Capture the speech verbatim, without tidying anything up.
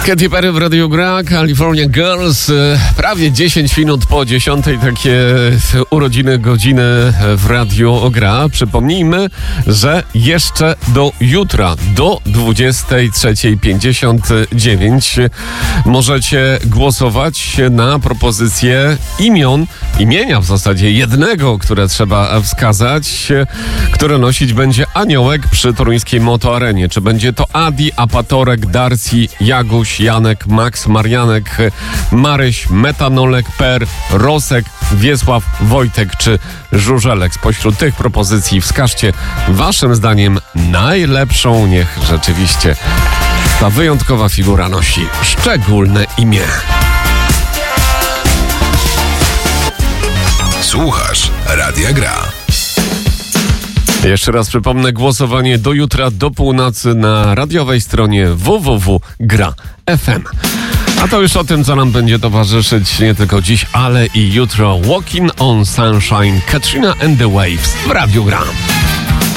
Katy Perry w Radiu Gra, California Girls, prawie dziesięć minut po dziesiątej, takie urodziny godziny w Radiu Gra. Przypomnijmy, że jeszcze do jutra, do dwudziestej trzeciej pięćdziesiąt dziewięć możecie głosować na propozycję imion, imienia w zasadzie jednego, które trzeba wskazać, które nosić będzie aniołek przy toruńskiej Motoarenie. Czy będzie to Adi, Apatorek, Darcy, Jaguś, Janek, Max, Marianek, Maryś, Metanolek, Per, Rosek, Wiesław, Wojtek czy Żużelek. Spośród tych propozycji wskażcie waszym zdaniem najlepszą. Niech rzeczywiście ta wyjątkowa figura nosi szczególne imię. Słuchasz Radia Gra. Jeszcze raz przypomnę, głosowanie do jutra do północy na radiowej stronie w w w kropka gra kropka f m. A to już o tym, co nam będzie towarzyszyć nie tylko dziś, ale i jutro. Walking on Sunshine, Katrina and the Waves w Radiu Gra.